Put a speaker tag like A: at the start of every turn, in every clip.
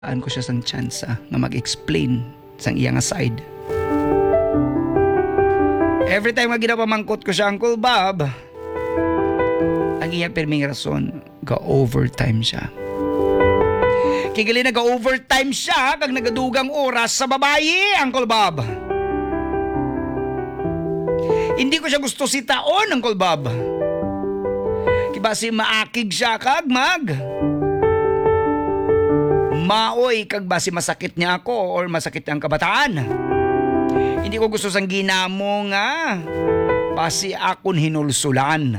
A: ko siya sang chance nga mag-explain sang iyang side. Every time nga ginapamangkot ko siya, Uncle Bob, ang iyang pirming rason, ga-overtime siya. Kigali na ga-overtime siya kag nagadugang oras sa babayi, Uncle Bob. Hindi ko siya gusto sitaon, Uncle Bob. Kibasi maakig siya kag maoy kag basi masakit niya ako or masakit ang kabataan. Hindi ko gusto sang ginamo nga basi akon hinulsulan.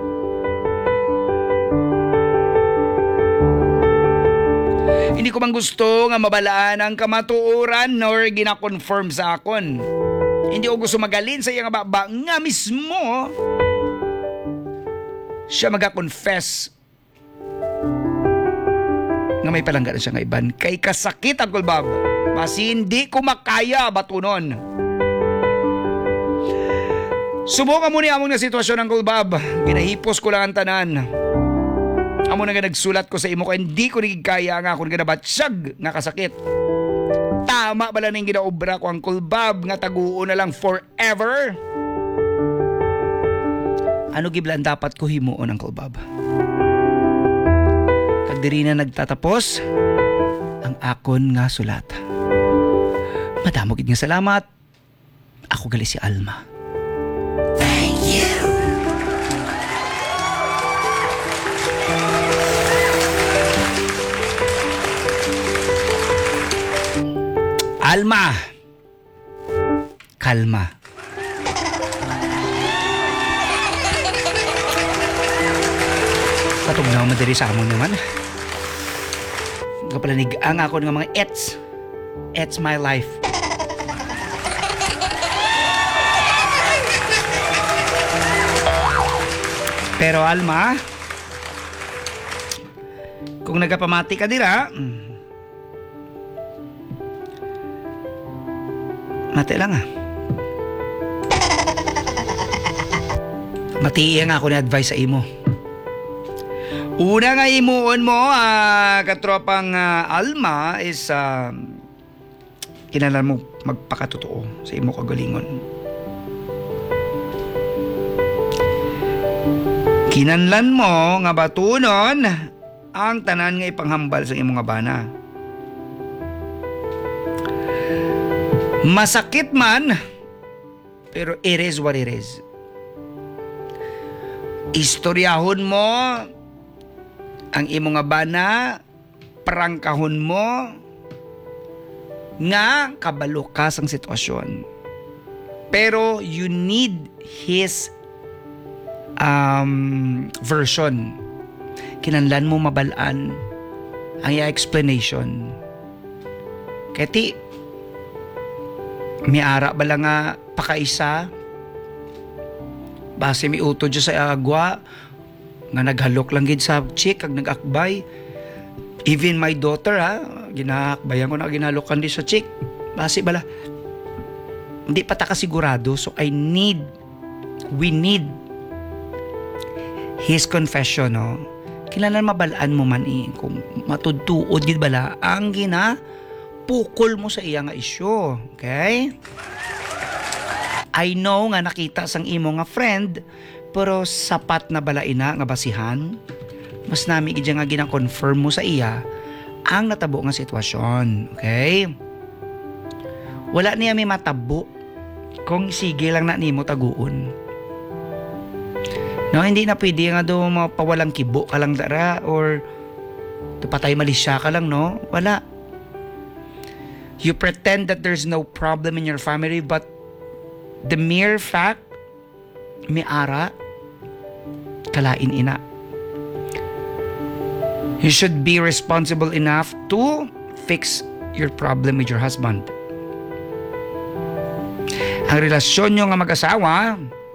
A: Hindi ko man gusto nga mabalaan ang kamatuoran nor gina-confirm sa akon. Hindi ko gusto magalin sa iyang baba nga mismo siya maga-confess nga may palangga na siya nga iban. Kay kasakit, Uncle Bob. Basi hindi ko makaya batunon. Subukan mo ni among na sitwasyon, Uncle Bob. Ginahipos ko lang ang tanan. Amo na nga nagsulat ko sa imo ko, hindi ko nagigkaya nga kung ganabatsyag nga kasakit. Tama bala na yung ginaobra ko, Uncle Bob, nga taguo na lang forever. Ano giblan dapat ko himuon, Uncle Bob? Diri na nagtatapos ang akon nga sulat. Madamo gid nga salamat. Ako gali si Alma. Thank you. Alma. Kalma. Katugnaw madiri sa amon naman. Kapalanig ang ako ng mga It's my life. Pero Alma, kung nagapamati ka dira, mati lang Matiiya nga ako ni advice sa imo. Una nga imuon mo, katropang Alma, is kinalan mo magpakatotoo sa imo kagalingon. Kinanlan mo nga batunon ang tanan nga ipanghambal sa imo nga bana. Masakit man, pero it is what it is. Istoryahon mo ang imo nga bana, prangkahon mo nga kabalo ka sang sitwasyon. Pero you need his version. Kinanlan mo mabalaan ang explanation. Kaya may ara bala nga pakaisa base mi uto dyan sa agwa nga naghalok lang gid sa chick kag nagakbay. Even my daughter ginahakbayan ko na ginalokan di sa chick. Basi bala hindi pa ta kasigurado, so we need his confession, no? Kailangan mabalaan mo man kung matudtuod gid bala ang pukol mo sa iya nga isyu, okay? I know nga nakita sang imo nga friend, pero sapat na bala ina nga basihan. Mas nami gid nga gina-confirm mo sa iya ang natabo nga sitwasyon, okay? Wala niya may matabo kung sige lang na nimo taguon. No, hindi na pwede nga do mapawalang kibo ka lang dara or patay malisya ka lang, no? Wala. You pretend that there's no problem in your family, but the mere fact may ara kalain ina. You should be responsible enough to fix your problem with your husband. Ang relasyon nyo nga mag-asawa,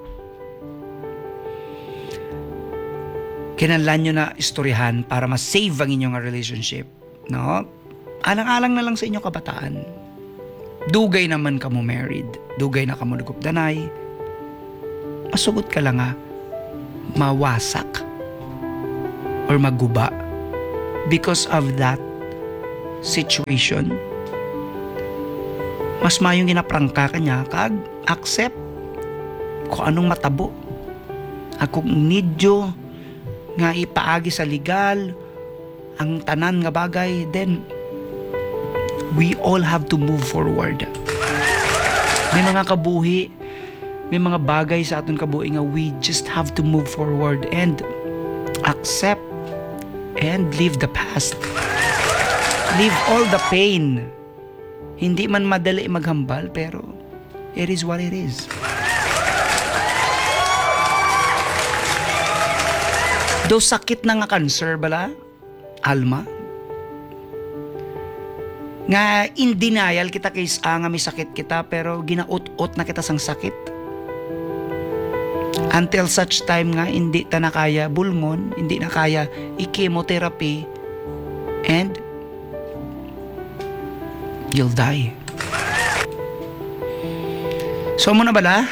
A: kinanlan nyo na istoryahan para ma-save ang inyong relationship, no? Alang-alang na lang sa inyong kabataan. Dugay naman kamo married, dugay na kamo nagupdanay. Masugot ka lang mawasak or maguba because of that situation, mas mayong ginaprangka ka niya kag accept kung anong matabo. Akong nidyo nga ipaagi sa legal ang tanan nga bagay, then we all have to move forward. May mga kabuhi, may mga bagay sa aton kabuhi nga we just have to move forward and accept and leave the past. Leave all the pain. Hindi man madali maghambal, pero it is what it is. Do sakit na nga cancer bala, Alma? Nga in denial kita kaysa nga may sakit kita, pero ginaut-ut na kita sang sakit. Until such time nga hindi ta na kaya bulngon, hindi na kaya i-chemotherapy, and you'll die. So mo na bala?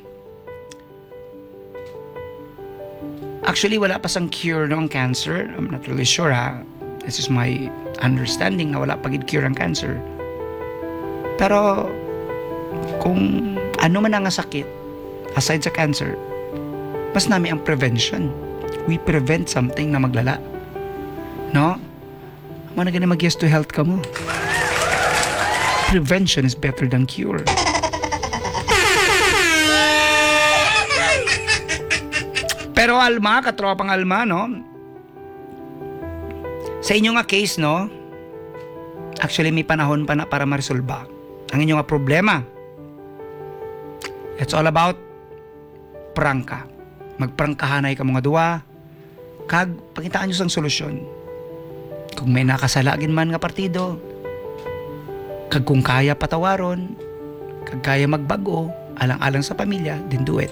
A: Actually, wala pa sang cure ng cancer. I'm not really sure ha. This is my understanding na wala pa gid cure ang cancer. Pero kung ano man ang sakit, aside sa cancer, mas nami ang prevention. We prevent something na maglala. No? Ano na ganun mag-yes to health ka mo? Prevention is better than cure. Pero Alma, katropang Alma, no? Sa inyo nga case, no? Actually, may panahon pa na para ma-resolba ang inyo nga problema. It's all about prangka. Magprangkahanay ka mga duwa, kag pakitaan nyo sang solusyon. Kung may nakasalagin man nga partido, kag kung kaya patawaron, kag kaya magbago, alang-alang sa pamilya, then do it.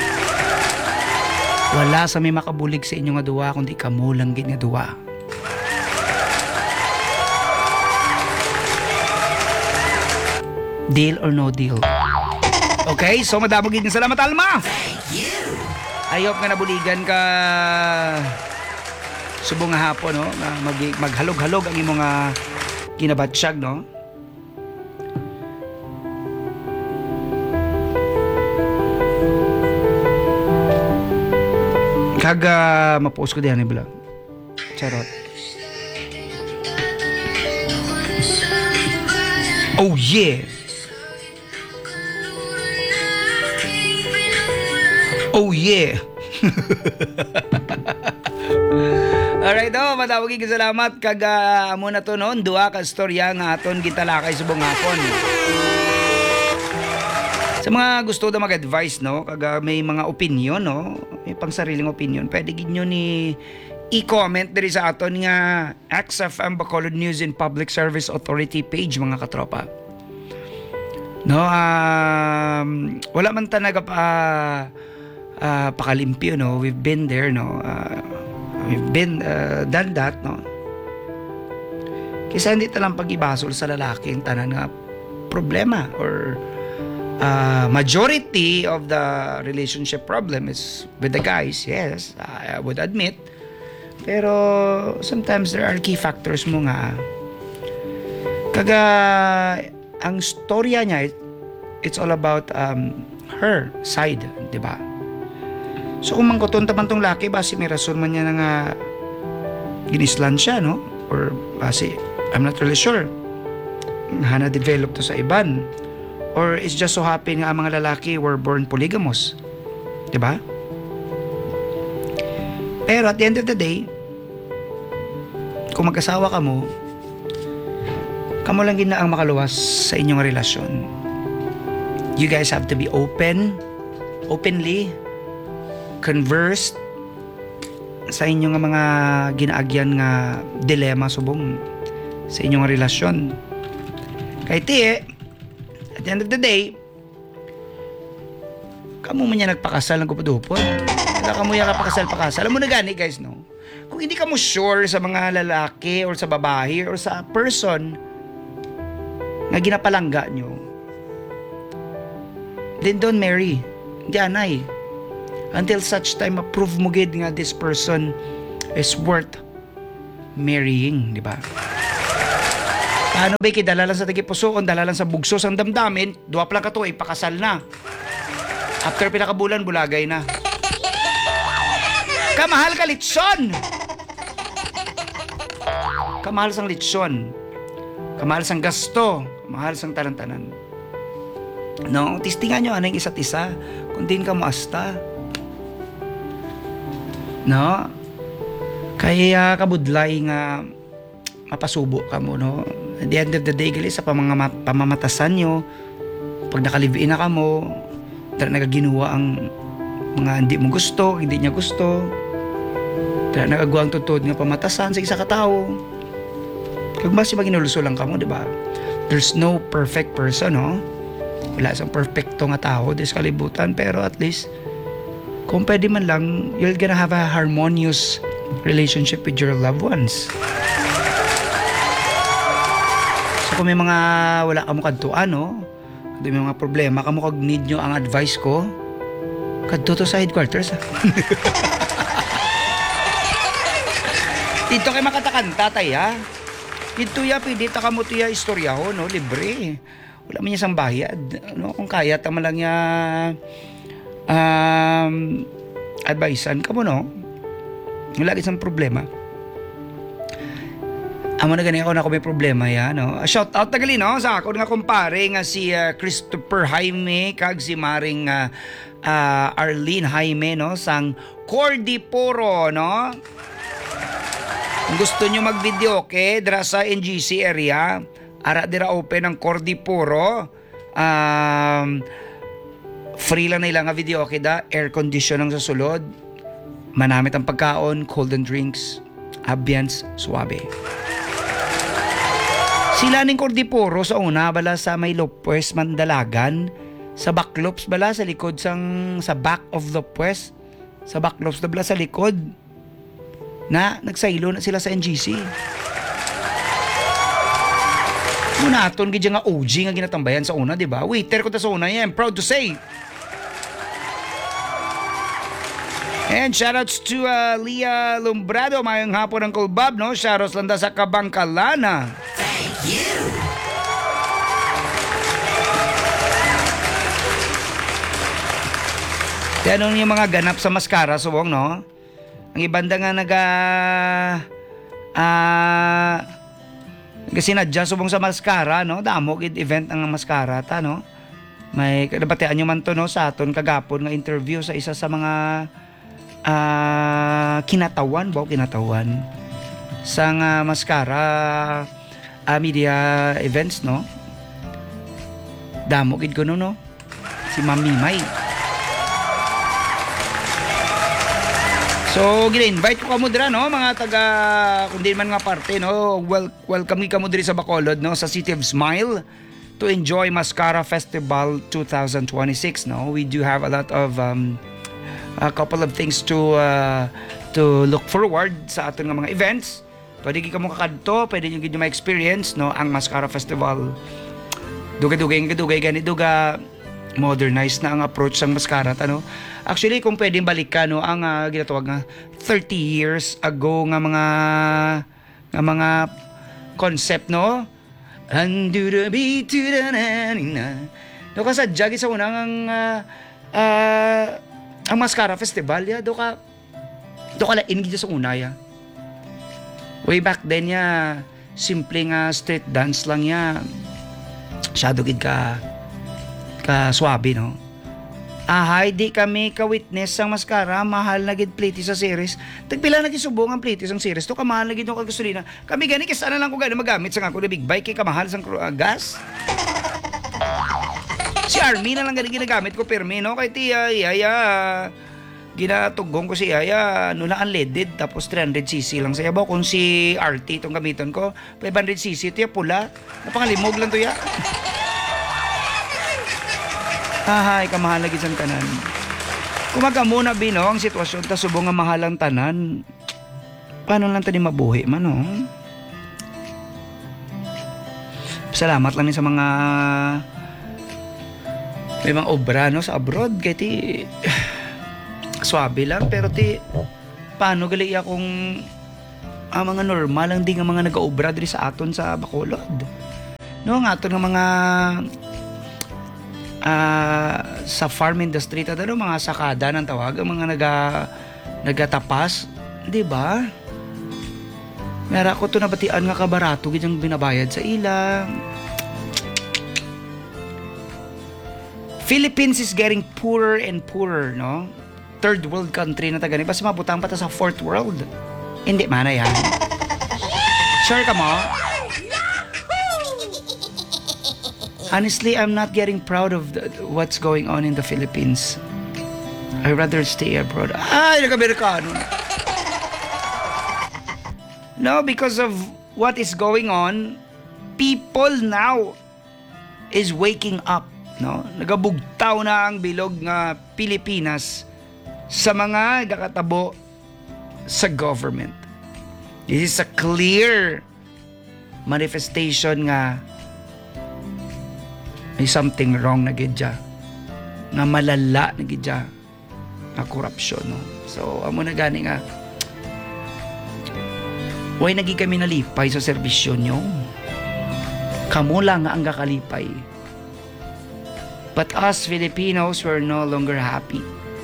A: Wala sa may makabulig sa inyo nga duwa, kundi kamo lang gid nga duwa. Deal or no deal. Okay, so madamo gid salamat Alma. Thank you. I hope nga nabuligan ka subong nga hapon, no? Na maghalog-halog ang imong nga ginabatsyag, no? Kaga ma-post ko diyan ibla. Charot. Oh yeah. Oh yeah. Alright, madawag ka salamat kag amo na to noon duha ka storya nga aton gitalakay subong hapon. Sa mga gusto na mag-advise, no, kag may mga opinion, no, may pangsariling opinion, pwede gid nyo ni i-comment diri sa aton nga XFM Bacolod News and Public Service Authority page, mga katropa. No, wala man ta pakalimpyo, no. We've been there, no. We've been done that, no. Kisa hindi talang pag-ibasol sa lalaki ang tanan nga problema or majority of the relationship problem is with the guys. Yes, I would admit. Pero sometimes there are key factors mo nga. Kaga ang storya niya, it's all about her side, di ba? So kung mangkuton taman tong laki, basi may rason man niya na nga ginislan siya, no? Or basi, I'm not really sure. Hana develop to sa iban. Or it's just so happen nga ang mga lalaki were born polygamous. Diba? Pero at the end of the day, kung mag-asawa ka mo, kamo lang gina ang makaluwas sa inyong relasyon. You guys have to be openly, conversed sa inyong mga ginaagyan nga dilema subong sa inyong relasyon. Kay at the end of the day, kamo man niya nagpakasal ng kupad-upod. Wala kamo yan kapakasal-pakasal. Alam mo na gani, guys, no? Kung hindi ka mo sure sa mga lalaki or sa babae or sa person na ginapalangga nyo, then don't marry. Hindi anay. Until such time, approve mo gid nga this person is worth marrying, di ba? Ano ba dala lang sa tagipusoon, dala lang sa bugsos ang damdamin, duwa pa lang ka to, ipakasal na. After pinakabulan, bulagay na. Kamahal ka litson! Kamahal sang litson. Kamahal sang gasto. Kamahal sang tanan-tanan. No, tistingan nyo ano yung isa't isa. Kung din ka maasta. No? Kaya kabudlay nga mapasubo ka mo, no? At the end of the day, gali sa pamamatasan nyo, pag nakalive-in na ka mo, nagaginuwa ang mga hindi mo gusto, hindi niya gusto, nagagawa ang tutod nga pamatasan sa isa ka tao. Kag mas maginuluso lang ka mo, di ba? There's no perfect person, no? Wala isang perfecto nga tao sa kalibutan, pero at least, kung pwede man lang, you're gonna have a harmonious relationship with your loved ones. So kung may mga wala ka mo kadtuan, no? Kung may mga problema ka mo kag need nyo ang advice ko, kadto to sa headquarters, ha? Dito kay makatakanta tay, ha? Dito ya, pwede ta ka mo tiya istoryaho, no? Libre. Wala man niya sang bayad. No? Kung kaya, tama lang niya advisean ka mo, no? Wala isang problema. Amo na gani ako na may problema ya, no? Shout out tagali, no? Sa ako nga kumpare nga si Christopher Jaime kag si Maring Arlene Jaime, no? Sang Cordiporo, no? Kung gusto nyo mag-video, okay? Dira sa NGC area, ara dira open ang Cordiporo. Free lang na ilang nga video, okay da? Air condition ang sasulod. Manamit ang pagkaon, cold and drinks, ambience, suabe. Sila ning Cordiporo sa una bala sa may Lopez Mandalagan, sa backlops bala sa likod sa back of Lopez, sa backlops bala sa likod na nagsaylo na sila sa NGC. Munaton gid nga OG nga ginatambayan sa una, di ba? Waiter ko ta sa una, yeah, I'm proud to say. And shoutouts to Leah Lumbrado, mayong hapon ng Kulbab, no? Shoutouts landa sa Kabangkalana. Thank you. Kaya anong yung mga ganap sa maskara, subong, no? Ang ibanda nga sinadya subong sa maskara, no? Damo gid event ang maskara ta, no? May kadabatian nyo man to, no? Sa aton kagapon nga interview sa isa sa mga kinatawan sang maskara media events, no? Damo gid ko no? Si Ma'am Mimay. So gina-invite ko kamo dira, no? Mga taga kundi man nga parte, no? Welcome kamo diri sa Bacolod, no? Sa City of Smile to enjoy Mascara Festival 2026, no? We do have a lot of a couple of things to look forward sa aton nga mga events. Pwede gid kamo kakadto, pwede nyo gid ma-experience, no, ang Mascara Festival. Dugay gani duga modernized na ang approach sang maskara ta, no. Actually kung pwedeng balikan, no, ang ginatawag nga 30 years ago nga mga concept, no. Undo the beat to the na. No, kasadya gid sa unang ang Mascara Festival, ya, do ka lain gid sa una, ya. Way back then, ya, simple nga street dance lang, ya. Masyado gid ka swabe, no? Ahay, di kami ka-witness sang maskara, mahal na gid pliti sa series. Tagpila na gisubong ang pliti sang series, to kamahal na gid yung kagasolina. Kami gani, kisa na lang ko gani magamit sang ako na big bike, kay kamahal sang gas. Si Army na lang gani ginagamit ko permi, no? Kay tiya, ginatugong ko si Yaya, no na unleaded, tapos 300cc lang sa yabaw. Kung si RT itong gamiton ko, 500cc, tiya pula. Napangalimog lang to ya. Ahay, kamahal na gisang tanan. Kumaga muna, Bino, ang sitwasyon, ta subong nga mahalang tanan. Paano lang tani mabuhi man, no? Salamat lang sa mga may mga obra, no, sa abroad, kaya ti swabe lang, pero ti paano gali akong mga normal lang di nga mga nag-obra diri sa aton sa Bacolod. No, nga to ng mga sa farm industry, tadano mga sakada ng tawag, ang mga nagatapas, di ba? Mera ko to nabatian nga kabarato gidyang binabayad sa ila. Philippines is getting poorer and poorer, no? Third world country na tagani, basta mabutang pa ta sa fourth world. Hindi man yan. Sure ka mo? Honestly, I'm not getting proud of what's going on in the Philippines. I'd rather stay abroad. Ay, nag-Amerikano na. No, because of what is going on, people now is waking up. No? Nagabugtaw na ang bilog nga Pilipinas sa mga kakatabo sa government. This is a clear manifestation nga may something wrong na gidya, nga malala na gidya, na korupsyon, no? So amo na gani nga way nagi kami nalipay sa serbisyo nyo, kamo lang nga ang kakalipay, but us Filipinos were no longer happy.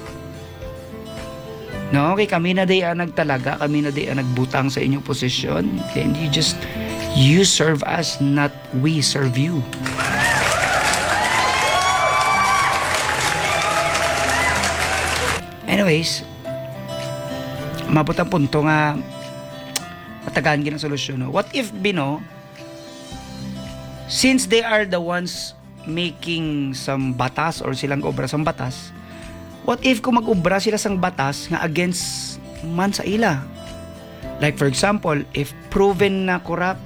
A: No, kay kami na day ang nagtalaga, kami na day ang nagbutang sa inyong posisyon, then you serve us, not we serve you. Anyways, mabot ang punto nga matagaan ginang solusyon. No? What if, Bino, since they are the ones making some batas or silang obra sa batas, what if kung mag-obra sila sang batas nga against man sa ila? Like for example, if proven na corrupt,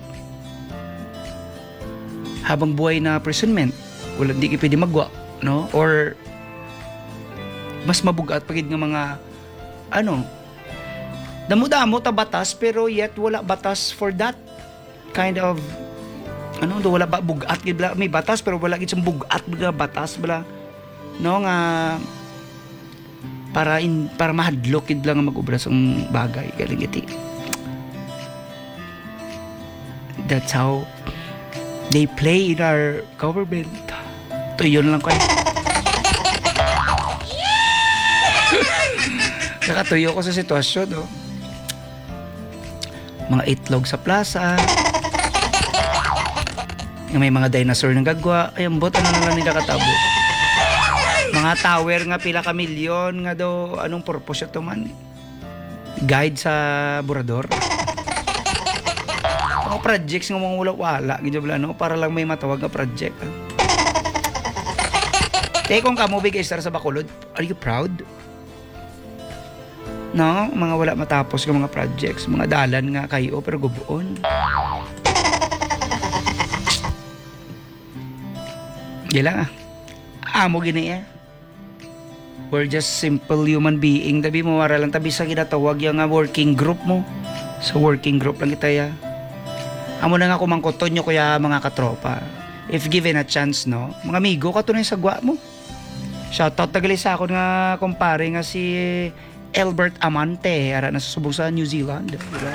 A: habang buhay na imprisonment, wala di kayo pwede magwa, no? Or mas mabugat pagid nga mga damo-damo ta batas pero yet wala batas for that kind of wala ba bugat gid bla, may batas pero wala gid sang bugat nga batas bla, no, nga para mahadlok gid lang nga mag-obra sang bagay galing iti. That's how they play in our government. To yun lang ko. Nakatuyo ko sa sitwasyon, no? Mga itlog sa plaza, may mga dinosaur ng gagwa, ay ambot, ano na lang nila katabo. Mga tower nga pila ka milyon nga do, anong purpose ito man? Guide sa burador. Mga projects nga mga wala-wala, no? Para lang may matawag na project. Kung kamo big star sa Bacolod, are you proud? No, mga wala matapos ng mga projects, mga dalan nga kayo pero gubuon. Gila amo gini eh. We're just simple human being. Tabi mo wara lang tabi sa ginatawag yung working group mo. Sa working group lang kita ya. Amo na nga kumangkoton nyo kuya mga katropa. If given a chance, no, mga amigo ka tunay sa gwa mo. Shoutout tagali sa ako nga kumpare nga si Albert Amante, ara nasusubog sa New Zealand, diba?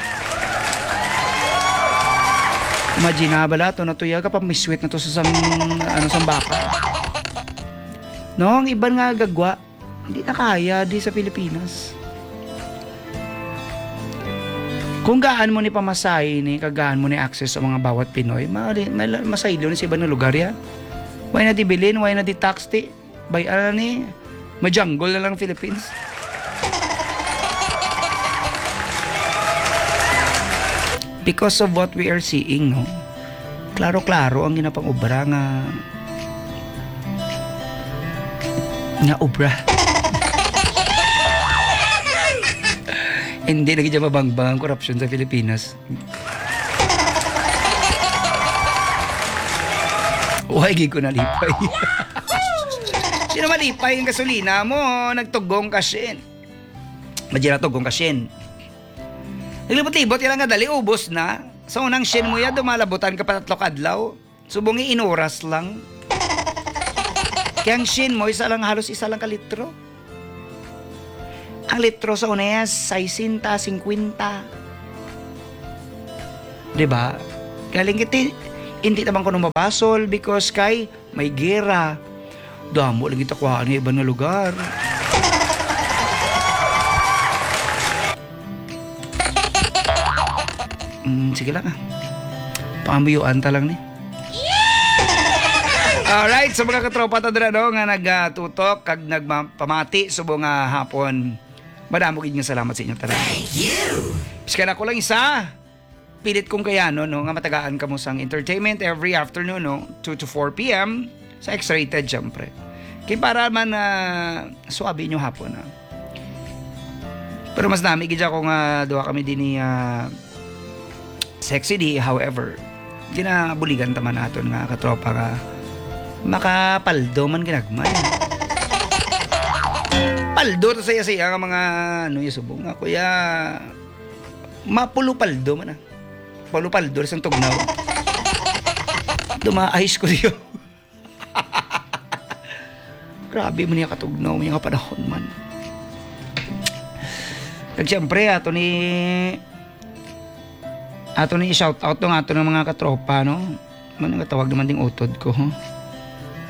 A: Imagine na bala to natuya ka pa miswit na to sa sang baka. No, ang iban nga gagwa, hindi na kaya di sa Pilipinas. Kung gaan mo ni pamasahe ni, kagaan mo ni access sa mga bawat Pinoy, masaylo ni sa ibang lugar ya. Why na di bilin, why na di tax ti? Bay ni, majanggol na lang Philippines. Because of what we are seeing, no? Klaro-klaro ang ginapang obra nga obra. Hindi na kita mabangbang ang korupsyon sa Pilipinas. Huwag ko nalipay. Sino malipay ang gasolina mo? Nagtugong kasyen. Madya na tugong kasyen. Naglibot-libot yan nga dali, ubos na. Sa unang shin mo yan, dumalabutan ka pa 3 adlaw. Subungi inuras lang. Kaya ang shin mo, halos isa lang ka litro. Ang litro sa una yan, 60, 50. Diba? Galing Hindi naman ko nung mabasol because kay may gera. Damo lagi takwaan ng ibang na lugar. Sige lang Pangamuyuan ta lang ni. Alright, so mga katropa ta dira no nga nagtutok kag nagpamati subong nga hapon. Madamo gid nga salamat sa inyo tanan. Thank you. Biskan ako lang isa. Pilit kong kayano no nga matagaan kamo sang entertainment every afternoon no 2 to 4 PM sa X-rated syempre. Kay para man suabi nyo hapon Pero mas nami gid ako nga duha kami din ni Sexy D, however, ginabuligan taman naton nga katropa nga makapaldo man ginagmay. Paldo to saya-saya nga mga ano subong nga kuya mapulo paldo man Paulo paldo sang tugnaw. Dumaayos ko diyo. Grabe man niya katugnaw niya nga panahon man. Kag siyempre ato ni shout out ng ato ng mga katropa no. Man nga tawag naman ding utod ko